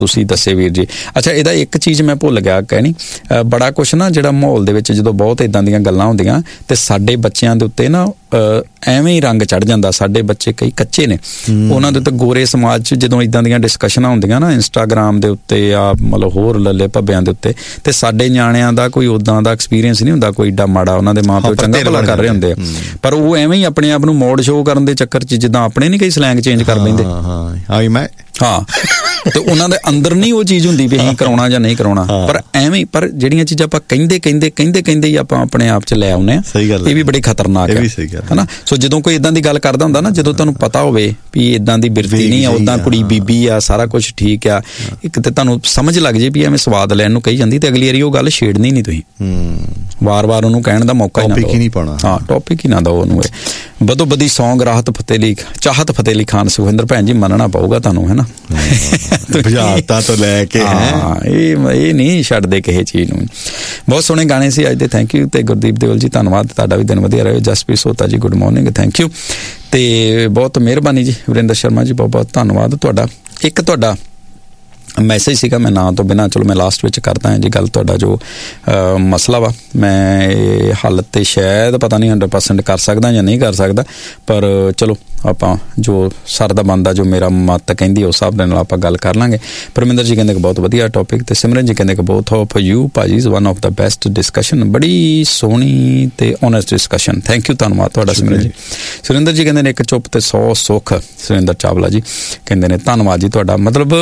ਤੁਸੀਂ ਦੱਸੇ ਵੀਰ ਜੀ। ਅੱਛਾ, ਇਹਦਾ ਇੱਕ ਚੀਜ਼ ਮੈਂ ਭੁੱਲ ਗਿਆ ਕਹਿਣੀ, ਬੜਾ ਕੁਛ ਨਾ ਜਿਹੜਾ ਮਾਹੌਲ ਦੇ ਵਿੱਚ ਜਦੋਂ ਬਹੁਤ ਇੱਦਾਂ ਦੀਆਂ ਗੱਲਾਂ ਹੁੰਦੀਆਂ ਤੇ ਸਾਡੇ ਬੱਚਿਆਂ ਦੇ ਉੱਤੇ ਨਾ ਐਵੇਂ ਹੀ ਰੰਗ ਚੜ੍ਹ ਜਾਂਦਾ। ਸਾਡੇ ਬੱਚੇ ਕਈ ਕੱਚੇ ਨੇ, ਉਹਨਾਂ ਦੇ ਉੱਤੇ ਗੋਰੇ ਸਮਾਜ 'ਚ ਜਦੋਂ ਇੱਦਾਂ ਦੀਆਂ ਡਿਸਕਸ਼ਨਾਂ ਹੁੰਦੀਆਂ ਨਾ ਇੰਸਟਾਗ੍ਰਾਮ ਦੇ ਉੱਤੇ ਆ ਮਤਲਬ ਹੋਰ ਲੱਲੇ ਭੱਬਿਆਂ ਦੇ ਉੱਤੇ, ਤੇ ਸਾਡੇ ਨਿਆਣਿਆਂ ਦਾ ਕੋਈ ਉੱਦਾਂ ਦਾ ਐਕਸਪੀਰੀਅੰਸ ਨਹੀਂ ਹੁੰਦਾ ਕੋਈ ਏਡਾ ਮਾੜਾ, ਉਹਨਾਂ ਦੇ ਮਾਂ ਪਿਓ ਚੰਗਾ ਭਲਾ ਕਰ ਰਹੇ ਹੁੰਦੇ ਆ, ਪਰ ਉਹ ਐਵੇਂ ਹੀ ਆਪਣੇ ਆਪ ਨੂੰ ਮੋਡ ਸ਼ੋਅ ਕਰਨ ਦੇ ਚੱਕਰ 'ਚ ਜਿੱਦਾਂ ਆਪਣੇ ਨਹੀਂ ਕਈ ਸਲੈਂਗ ਚੇਂਜ ਕਰ ਲੈਂਦੇ। ਹਾਂ, ਤੇ ਉਹਨਾਂ ਦੇ ਅੰਦਰ ਨਹੀਂ ਉਹ ਚੀਜ਼ ਹੁੰਦੀ ਵੀ ਅਸੀਂ ਕਰਾਉਣਾ ਜਾਂ ਨਹੀਂ ਕਰਾਉਣਾ, ਪਰ ਐਵੇਂ ਪਰ ਜਿਹੜੀਆਂ ਚੀਜ਼ਾਂ ਆਪਾਂ ਕਹਿੰਦੇ ਹੀ ਆਪਾਂ ਆਪਣੇ ਆਪ 'ਚ ਲੈ ਆਉਂਦੇ ਹਾਂ, ਇਹ ਵੀ ਬੜੀ ਖਤਰਨਾਕ ਹੈ ਹਨਾ। ਸੋ ਜਦੋਂ ਕੋਈ ਇਦਾਂ ਦੀ ਗੱਲ ਕਰਦਾ ਹੁੰਦਾ ਨਾ, ਜਦੋਂ ਤੁਹਾਨੂੰ ਪਤਾ ਹੋਵੇ ਵੀ ਇਦਾਂ ਦੀ ਬਿਰਤੀ ਨਹੀਂ ਆ, ਉਦਾਂ ਕੁੜੀ ਬੀਬੀ ਆ, ਸਾਰਾ ਕੁਛ ਠੀਕ ਆ, ਇੱਕ ਤੇ ਤੁਹਾਨੂੰ ਸਮਝ ਲੱਗ ਜੇ ਵੀ ਐਵੇਂ ਸਵਾਦ ਲੈਣ ਨੂੰ ਕਹੀ ਜਾਂਦੀ, ਤੇ ਅਗਲੀ ਵਾਰੀ ਉਹ ਗੱਲ ਛੇੜਨੀ ਨਹੀਂ ਤੁਸੀਂ, ਵਾਰ-ਵਾਰ ਉਹਨੂੰ ਕਹਿਣ ਦਾ ਮੌਕਾ ਹੀ ਨਾ ਦਿਓ। ਹਾਂ, ਟੌਪਿਕ ਹੀ ਨਾ ਦਿਓ ਉਹਨੂੰ। ਬਦੋ ਬਦੀ ਸੌਂਗ ਚਾਹਤ ਫਤਿਹ ਅਲੀ ਖਾਨ ਸੁਖਵਿੰਦਰ ਭੈਣ ਜੀ ਮੰਨਣਾ ਪਊਗਾ ਤੁਹਾਨੂੰ, ਹੈ ਨਾ। ਬੁਝਾਰਤਾਂ ਤੋਂ ਲੈ ਕੇ ਇਹ ਨਹੀਂ ਛੱਡਦੇ ਕਿਸੇ ਚੀਜ਼ ਨੂੰ। ਬਹੁਤ ਸੋਹਣੇ ਗਾਣੇ ਸੀ ਅੱਜ ਦੇ, ਥੈਂਕ ਯੂ। ਤੇ ਗੁਰਦੀਪ ਦੇਵਲ ਜੀ ਧੰਨਵਾਦ, ਤੁਹਾਡਾ ਵੀ ਦਿਨ ਵਧੀਆ ਰਹੇ। ਜਸਪ੍ਰੀਤ ਸੋਤਾ ਜੀ ਗੁੱਡ ਮਾਰਨਿੰਗ, ਥੈਂਕ ਯੂ। ਤੇ ਬਹੁਤ ਮਿਹਰਬਾਨੀ ਜੀ। ਵਰਿੰਦਰ ਸ਼ਰਮਾ ਜੀ ਬਹੁਤ ਬਹੁਤ ਧੰਨਵਾਦ ਤੁਹਾਡਾ। ਇੱਕ ਤੁਹਾਡਾ ਮੈਸੇਜ ਸੀਗਾ, ਮੈਂ ਨਾਂ ਤੋਂ ਬਿਨਾਂ, ਚਲੋ ਮੈਂ ਲਾਸਟ ਵਿੱਚ ਕਰਦਾ ਹਾਂ ਜੀ ਗੱਲ। ਤੁਹਾਡਾ ਜੋ ਮਸਲਾ ਵਾ, ਮੈਂ ਇਹ ਹੱਲ ਤੇ ਸ਼ਾਇਦ ਪਤਾ ਨਹੀਂ 100% ਕਰ ਸਕਦਾ ਜਾਂ ਨਹੀਂ ਕਰ ਸਕਦਾ, ਪਰ ਚਲੋ ਆਪਾਂ ਜੋ ਸਰ ਦਾ ਬਣਦਾ, ਜੋ ਮੇਰਾ ਮਤ ਕਹਿੰਦੀ ਉਸ ਹਿਸਾਬ ਦੇ ਨਾਲ ਆਪਾਂ ਗੱਲ ਕਰ ਲਾਂਗੇ। ਪਰਮਿੰਦਰ ਜੀ ਕਹਿੰਦੇ ਕਿ ਬਹੁਤ ਵਧੀਆ ਟੌਪਿਕ, ਤੇ ਸਿਮਰਨ ਜੀ ਕਹਿੰਦੇ ਕਿ ਬਹੁਤ ਹੋਪ ਯੂ ਭਾਜੀ is one of the best discussion, ਬੜੀ ਸੋਹਣੀ ਤੇ ਓਨੈਸਟ ਡਿਸਕਸ਼ਨ। ਥੈਂਕ ਯੂ, ਧੰਨਵਾਦ ਤੁਹਾਡਾ ਸਿਮਰਨ ਜੀ। ਸੁਰਿੰਦਰ ਜੀ ਕਹਿੰਦੇ ਨੇ ਇੱਕ ਚੁੱਪ ਤੇ 100 ਸੁੱਖ। ਸੁਰਿੰਦਰ ਚਾਵਲਾ ਜੀ ਕਹਿੰਦੇ ਨੇ ਧੰਨਵਾਦ ਜੀ ਤੁਹਾਡਾ। ਮਤਲਬ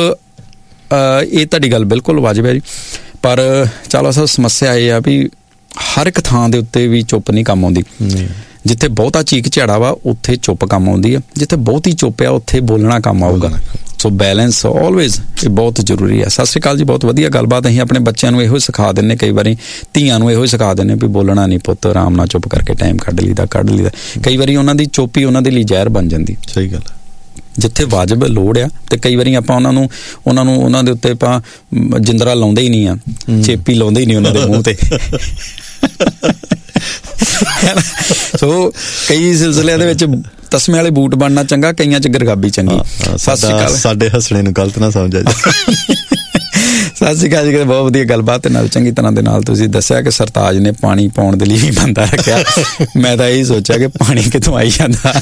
ਇਹ ਤੁਹਾਡੀ ਗੱਲ ਬਿਲਕੁਲ ਵਾਜਬ ਹੈ ਜੀ, ਪਰ ਚਲੋ ਅਸਲ ਸਮੱਸਿਆ ਇਹ ਆ ਵੀ ਹਰ ਇੱਕ ਥਾਂ ਦੇ ਉੱਤੇ ਵੀ ਚੁੱਪ ਨਹੀਂ ਕੰਮ ਆਉਂਦੀ। ਜਿੱਥੇ ਬਹੁਤਾ ਚੀਕ ਝਾੜਾ ਵਾ ਉੱਥੇ ਚੁੱਪ ਕੰਮ ਆਉਂਦੀ ਆ, ਜਿੱਥੇ ਬਹੁਤੀ ਚੁੱਪ ਆ ਉੱਥੇ ਬੋਲਣਾ ਕੰਮ ਆਊਗਾ। ਸੋ ਬੈਲੈਂਸ ਆਲਵੇਜ਼ ਇਹ ਬਹੁਤ ਜ਼ਰੂਰੀ ਹੈ। ਸਤਿ ਸ਼੍ਰੀ ਅਕਾਲ ਜੀ, ਬਹੁਤ ਵਧੀਆ ਗੱਲਬਾਤ। ਅਸੀਂ ਆਪਣੇ ਬੱਚਿਆਂ ਨੂੰ ਇਹੋ ਹੀ ਸਿਖਾ ਦਿੰਦੇ, ਕਈ ਵਾਰੀ ਧੀਆਂ ਨੂੰ ਇਹੋ ਹੀ ਸਿਖਾ ਦਿੰਦੇ ਵੀ ਬੋਲਣਾ ਨਹੀਂ ਪੁੱਤ, ਆਰਾਮ ਨਾਲ ਚੁੱਪ ਕਰਕੇ ਟਾਈਮ ਕੱਢ ਲਈਦਾ। ਕਈ ਵਾਰੀ ਉਹਨਾਂ ਦੀ ਚੁੱਪ ਹੀ ਉਹਨਾਂ ਦੇ ਲਈ ਜ਼ਹਿਰ ਬਣ ਜਾਂਦੀ। ਸਹੀ ਗੱਲ। ਜਿੱਥੇ ਵਾਜਬ ਲੋੜ ਆ, ਤੇ ਕਈ ਵਾਰੀ ਆਪਾਂ ਉਹਨਾਂ ਦੇ ਉੱਤੇ ਆਪਾਂ ਜਿੰਦਰਾ ਲਾਉਂਦੇ ਹੀ ਨਹੀਂ ਆ, ਚੇਪੀ ਲਾਉਂਦੇ ਹੀ ਨਹੀਂ ਉਹਨਾਂ ਦੇ ਮੂੰਹ ਤੇ। ਸੋ ਕਈ ਸਿਲਸਿਲਿਆਂ ਦੇ ਵਿੱਚ ਤਸਮੇ ਵਾਲੇ ਬੂਟ ਬਣਨਾ ਚੰਗਾ, ਕਈਆਂ 'ਚ ਗਰਗਾਬੀ ਚੰਗੀ। ਸਤਿ ਸ਼੍ਰੀ ਅਕਾਲ। ਸਾਡੇ ਹੱਸਣੇ ਨੂੰ ਗਲਤ ਨਾ ਸਮਝਿਆ ਜੀ। ਸਤਿ ਸ਼੍ਰੀ ਅਕਾਲ ਜੀ। ਬਹੁਤ ਵਧੀਆ ਗੱਲਬਾਤ, ਨਾਲ ਚੰਗੀ ਤਰ੍ਹਾਂ ਦੇ ਨਾਲ ਤੁਸੀਂ ਦੱਸਿਆ ਕਿ ਸਰਤਾਜ ਨੇ ਪਾਣੀ ਪਾਉਣ ਦੇ ਲਈ ਵੀ ਬੰਦਾ ਰੱਖਿਆ। ਮੈਂ ਤਾਂ ਇਹੀ ਸੋਚਿਆ ਕਿ ਪਾਣੀ ਕਿੱਥੋਂ ਆਈ ਜਾਂਦਾ।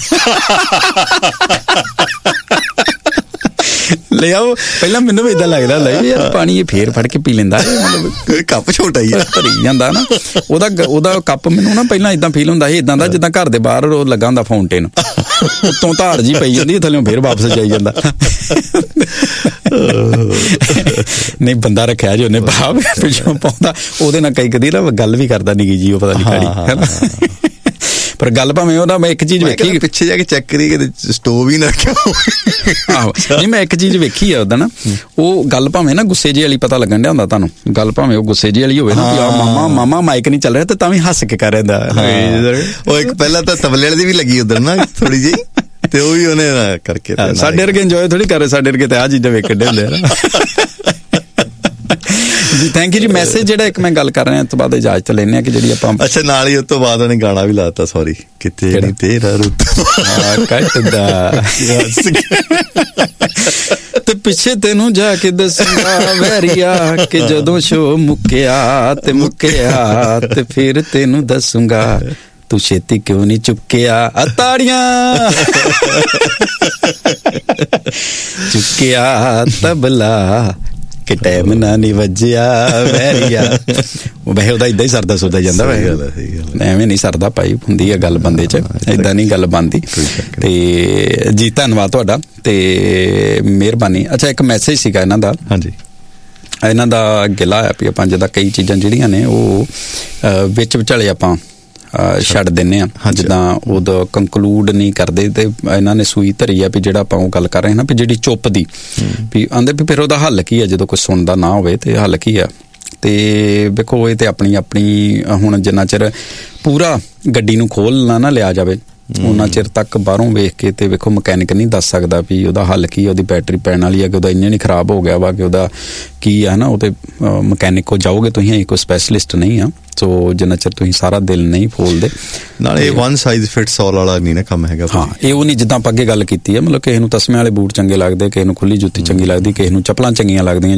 ਲੈ ਆਓ, ਪਹਿਲਾਂ ਮੈਨੂੰ ਵੀ ਏਦਾਂ ਲੱਗਦਾ ਹੁੰਦਾ ਯਾਰ ਪਾਣੀ ਇਹ ਫੇਰ ਫੜ ਕੇ ਪੀ ਲੈਂਦਾ, ਮਤਲਬ ਕੱਪ ਛੋਟਾ ਹੀ ਭਰੀ ਜਾਂਦਾ ਨਾ ਉਹਦਾ ਕੱਪ। ਮੈਨੂੰ ਨਾ ਪਹਿਲਾਂ ਏਦਾਂ ਫੀਲ ਹੁੰਦਾ ਸੀ, ਏਦਾਂ ਦਾ ਜਿੱਦਾਂ ਘਰ ਦੇ ਬਾਹਰ ਉਹ ਲੱਗਾ ਹੁੰਦਾ ਫਾਊਂਟੇਨ, ਉੱਤੋਂ ਧਾਰ ਜੀ ਪਈ ਜਾਂਦੀ, ਥੱਲਿਓਂ ਫੇਰ ਵਾਪਸ ਜਾਈ ਜਾਂਦਾ। ਨਹੀਂ, ਬੰਦਾ ਰੱਖਿਆ ਜੀ ਉਹਨੇ ਭਾਵ ਪਿੱਛੋਂ ਪਾਉਂਦਾ, ਉਹਦੇ ਨਾਲ ਕਈ ਕਦੀ ਨਾ ਗੱਲ ਵੀ ਕਰਦਾ ਨਿੱਕੀ ਜੀ, ਉਹ ਪਤਾ ਨਹੀਂ ਕਾੜੀ। ਪਰ ਗੱਲ ਭਾਵੇਂ ਉਹਦਾ ਮੈਂ ਇੱਕ ਚੀਜ਼ ਵੇਖੀ, ਪਿੱਛੇ ਜਾ ਕੇ ਚੈੱਕ ਕਰੀ ਕਿ ਸਟੋਵ ਹੀ ਨਾ ਰੱਖਿਆ। ਆਹੋ, ਨਹੀਂ ਮੈਂ ਇੱਕ ਚੀਜ਼ ਵੇਖੀ ਆ ਉਹਦਾ ਨਾ, ਉਹ ਗੱਲ ਭਾਵੇਂ ਨਾ ਗੁੱਸੇ ਜਿਹੀ ਵਾਲੀ ਪਤਾ ਲੱਗਣ ਡਿਆ ਹੁੰਦਾ ਤੁਹਾਨੂੰ, ਗੱਲ ਭਾਵੇਂ ਉਹ ਗੁੱਸੇ ਜਿਹੀ ਵਾਲੀ ਹੋਵੇ ਨਾ ਵੀ ਆ ਮਾਮਾ ਮਾਈਕ ਨਹੀਂ ਚੱਲ ਰਿਹਾ, ਤੇ ਤਾਂ ਵੀ ਹੱਸ ਕੇ ਕਰ ਰਿਹਾ। ਉਹ ਇੱਕ ਪਹਿਲਾਂ ਤਾਂ ਤਬਲੇ ਵਾਲੀ ਦੀ ਵੀ ਲੱਗੀ ਉਧਰ ਨਾ ਥੋੜੀ ਜਿਹੀ, ਤੇ ਉਹ ਵੀ ਉਹਨੇ ਕਰਕੇ ਸਾਡੇ ਵਰਗੇ ਇੰਜੋਏ ਥੋੜੀ ਕਰ ਰਹੇ, ਸਾਡੇ ਵਰਗੇ ਤੇ ਆਹ ਚੀਜ਼ਾਂ ਵੇਖਣ ਡੇ ਹੁੰਦੇ ਆ ਨਾ। ਜੀ ਥੈਂਕ ਯੂ ਜੀ। ਮੈਸੇਜ ਜਿਹੜਾ ਇੱਕ ਮੈਂ ਗੱਲ ਕਰ ਰਿਹਾ, ਇਸ ਤੋਂ ਬਾਅਦ ਇਜਾਜ਼ਤ ਲੈਂਦੇ ਹਾਂ ਕਿ ਜਿਹੜੀ ਆਪਾਂ। ਅੱਛਾ, ਨਾਲ ਹੀ ਉਸ ਤੋਂ ਬਾਅਦ ਉਹਨੇ ਗਾਣਾ ਵੀ ਲਾਤਾ, ਸੌਰੀ, ਕਿਤੇ ਨਹੀਂ ਤੇਰਾ ਰੁੱਤ ਕੱਟਦਾ ਤੇ ਪਿੱਛੇ ਤੈਨੂੰ ਜਾ ਕੇ ਦੱਸੂਗਾ ਵੈਰੀਆ ਕਿ ਜਦੋਂ ਸ਼ੋ ਮੁੱਕਿਆ ਤੇ ਫਿਰ ਤੈਨੂੰ ਦੱਸੂਗਾ ਤੂੰ ਛੇਤੀ ਕਿਉਂ ਨਹੀਂ ਚੁੱਕਿਆ ਤਾੜੀਆਂ। ਚੁੱਕਿਆ ਤਬਲਾ ਕਿ ਟਾਈਮ ਨਾ ਨਹੀਂ ਵੱਜਿਆ ਵੈਰੀਆ। ਵੈਸੇ ਉਹਦਾ ਏਦਾਂ ਹੀ ਸਰਦਾ ਸੁਰਦਾ ਜਾਂਦਾ, ਐਵੇਂ ਨਹੀਂ ਸਰਦਾ ਭਾਈ, ਹੁੰਦੀ ਆ ਗੱਲ ਬੰਦੇ 'ਚ, ਏਦਾਂ ਨਹੀਂ ਗੱਲ ਬਣਦੀ। ਤੇ ਜੀ ਧੰਨਵਾਦ ਤੁਹਾਡਾ ਤੇ ਮਿਹਰਬਾਨੀ। ਅੱਛਾ, ਇੱਕ ਮੈਸੇਜ ਸੀਗਾ ਇਹਨਾਂ ਦਾ। ਹਾਂਜੀ, ਇਹਨਾਂ ਦਾ ਗਿਲਾ ਆ ਵੀ ਆਪਾਂ ਜਿੱਦਾਂ ਕਈ ਚੀਜ਼ਾਂ ਜਿਹੜੀਆਂ ਨੇ ਉਹ ਵਿੱਚ ਵਿਚਾਲੇ ਆਪਾਂ ਛੱਡ ਦਿੰਦੇ ਆ, ਜਿੱਦਾਂ ਉਹਦਾ ਕੰਕਲੂਡ ਨਹੀਂ ਕਰਦੇ, ਤੇ ਇਹਨਾਂ ਨੇ ਸੂਈ ਧਰੀ ਆ ਵੀ ਜਿਹੜਾ ਆਪਾਂ ਉਹ ਗੱਲ ਕਰ ਰਹੇ ਨਾ ਵੀ ਜਿਹੜੀ ਚੁੱਪ ਦੀ, ਵੀ ਆਂਦੇ ਵੀ ਫਿਰ ਉਹਦਾ ਹੱਲ ਕੀ ਆ ਜਦੋਂ ਕੋਈ ਸੁਣਦਾ ਨਾ ਹੋਵੇ, ਤੇ ਹੱਲ ਕੀ ਆ। ਤੇ ਵੇਖੋ ਇਹ ਤੇ ਆਪਣੀ ਹੁਣ ਜਿੰਨਾ ਚਿਰ ਪੂਰਾ ਗੱਡੀ ਨੂੰ ਖੋਲ ਨਾ ਲਿਆ ਜਾਵੇ, ਉਹਨਾਂ ਚਿਰ ਤੱਕ ਬਾਹਰੋਂ ਵੇਖ ਕੇ ਤੇ ਵੇਖੋ ਮਕੈਨਿਕ ਨਹੀਂ ਦੱਸ ਸਕਦਾ ਵੀ ਉਹਦਾ ਹੱਲ ਕੀ ਹੈ, ਉਹਦੀ ਬੈਟਰੀ ਪੈਣ ਵਾਲੀ ਹੈ ਕਿ ਉਹਦਾ ਇੰਜਨ ਹੀ ਖਰਾਬ ਹੋ ਗਿਆ ਵਾ ਕਿ ਉਹਦਾ ਕੀ ਹੈ ਨਾ। ਉਹ ਤੇ ਮਕੈਨਿਕ ਕੋਲ ਜਾਓਗੇ ਤੁਸੀਂ, ਕੋਈ ਸਪੈਸ਼ਲਿਸਟ ਨਹੀਂ ਆ। ਸੋ ਜਿੰਨਾ ਚਿਰ ਤੁਸੀਂ ਸਾਰਾ ਦਿਲ ਨਹੀਂ ਫੋਲਦੇ, ਨਾਲੇ ਇਹ ਵਨ ਸਾਈਜ਼ ਫਿਟਸ ਆਲ ਵਾਲਾ ਨਹੀਂ ਨਾ ਕੰਮ ਹੈਗਾ। ਹਾਂ, ਇਹ ਉਹ ਨਹੀਂ ਜਿੱਦਾਂ ਆਪਾਂ ਅੱਗੇ ਗੱਲ ਕੀਤੀ ਹੈ, ਮਤਲਬ ਕਿਸੇ ਨੂੰ ਤਸਮੇ ਵਾਲੇ ਬੂਟ ਚੰਗੇ ਲੱਗਦੇ, ਕਿਸੇ ਨੂੰ ਖੁੱਲੀ ਜੁੱਤੀ ਚੰਗੀ ਲੱਗਦੀ, ਕਿਸੇ ਨੂੰ ਚੱਪਲਾਂ ਚੰਗੀਆਂ ਲੱਗਦੀਆਂ।